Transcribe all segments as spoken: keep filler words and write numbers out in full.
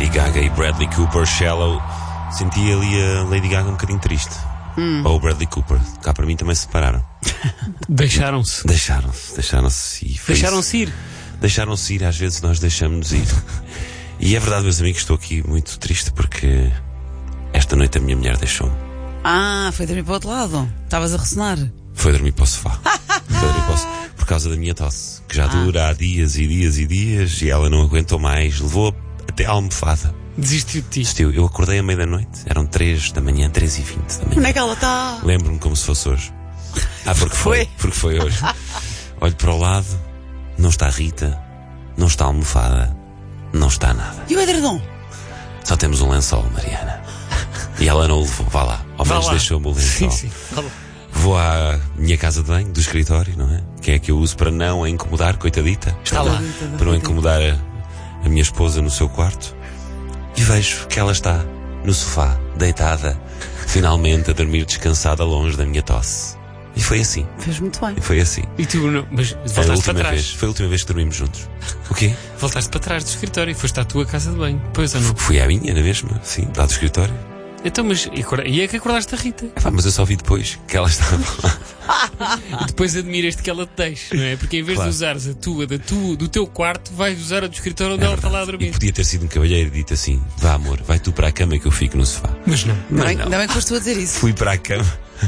Gaga e Bradley Cooper, Shallow. Senti ali a Lady Gaga um bocadinho triste. Hum. Ou o Bradley Cooper. Cá para mim também se separaram. Deixaram-se. Deixaram-se. Deixaram-se e Deixaram-se ir. Deixaram-se ir. Às vezes nós deixamos-nos ir. E é verdade, meus amigos, estou aqui muito triste porque esta noite a minha mulher deixou-me. Ah, foi dormir para o outro lado. Estavas a ressonar. Foi dormir para o sofá. Foi dormir para o sofá. Por causa da minha tosse, que já dura há dias e dias e dias, e ela não aguentou mais, levou até a almofada. Desistiu de ti. Desistiu. Eu acordei à meia da noite, eram três da manhã, três e vinte da manhã. Como é que ela está? Lembro-me como se fosse hoje. Ah, porque foi, porque foi hoje. Olho para o lado, não está a Rita, não está a almofada, não está nada. E o edredom? Só temos um lençol, Mariana. E ela não o levou, vá lá, ao menos deixou-me o lençol. Sim, sim. Vá lá. Vou à minha casa de banho, do escritório, não é? Que é a que eu uso para não a incomodar, coitadita. Está lá. Para não incomodar a, a minha esposa no seu quarto. E vejo que ela está no sofá, deitada, finalmente a dormir descansada longe da minha tosse. E foi assim. Fez muito bem. E foi assim. E tu, não, mas Foi a voltaste última para trás. vez. Foi a última vez que dormimos juntos. O quê? Voltaste para trás do escritório e foste à tua casa de banho. Pois ou não? Fui à minha, na mesma, sim, lá do escritório. Então, mas e, acorda- e é que acordaste a Rita. Ah, mas eu só vi depois que ela estava lá. E depois admiras-te que ela te deixe, não é? Porque em vez Claro. de usares a tua, da tua, do teu quarto, vais usar a do escritório onde É ela está lá a verdade. E dormir. podia ter sido um cavalheiro e dito assim: vá, amor, vai tu para a cama que eu fico no sofá. Mas não. Ainda bem, não. ainda bem que foste tu a dizer isso. Fui para a cama.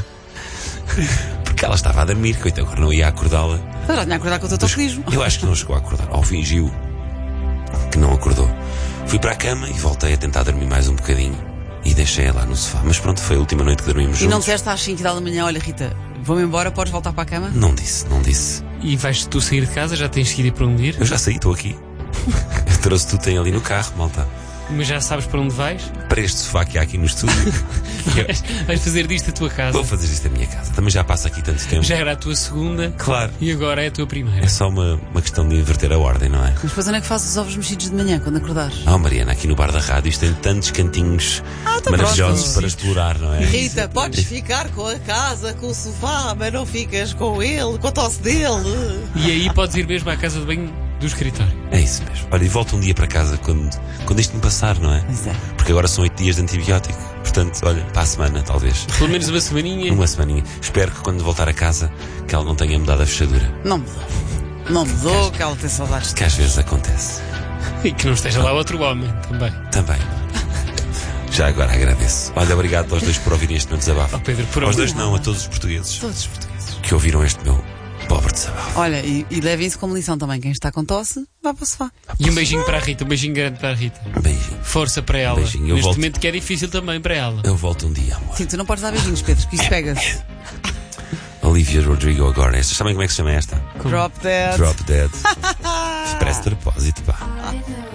Porque ela estava a dormir, coitado, agora não ia acordá-la. Mas já tinha a acordar com o teu toquismo. Eu acho que não chegou a acordar, ou fingiu que não acordou. Fui para a cama e voltei a tentar dormir mais um bocadinho. E deixei-a lá no sofá. Mas pronto, foi a última noite que dormimos E não juntos. disseste às cinco da manhã, olha Rita, vou-me embora, podes voltar para a cama? Não disse, não disse. E vais tu sair de casa, já tens que ir para onde ir, Eu já saí, estou aqui. Eu trouxe tudo, tem ali no carro, malta. mas já sabes para onde vais. Para este sofá que há aqui no estúdio. Vais, vais fazer disto a tua casa. Vou fazer isto da minha casa. Também já passa aqui tanto tempo. Já era a tua segunda Claro. e agora é a tua primeira. É só uma, uma questão de inverter a ordem, não é? Mas depois onde é que fazes os ovos mexidos de manhã, quando acordares? Ah, Mariana, aqui no bar da rádio isto tem tantos cantinhos tá maravilhosos pronto. para explorar, não é? Rita, podes ficar com a casa, com o sofá, mas não ficas com ele, com a tosse dele. E aí podes ir mesmo à casa de banho do escritório. É isso mesmo. Olha, e volto um dia para casa quando, quando isto me passar, não é? Pois é. Porque agora são oito dias de antibiótico. Portanto, olha, para a semana, talvez. Pelo menos uma semaninha. Uma semaninha. Espero que quando voltar a casa, que ela não tenha mudado a fechadura. Não mudou. Não mudou, que ela tem saudades de Que às vezes acontece. E que não esteja lá outro homem também. Também. Já agora agradeço. Olha, obrigado aos dois por ouvirem este meu desabafo. Oh, Pedro, por Aos amor. dois não, a todos os portugueses todos os portugueses. que ouviram este meu pobre desabafo. Olha, e, e levem isso como lição também. Quem está com tosse, vá para o sofá. E um beijinho para a Rita, um beijinho grande para a Rita. Um beijinho. Força para ela. Beijinho, eu Neste volto. momento que é difícil também para ela. Eu volto um dia, amor. Sim, tu não podes dar beijinhos, Pedro, que isso pega-se. Olivia Rodrigo agora. Esta, sabem como é que se chama esta? Drop dead. Drop Dead. Parece de propósito, pá.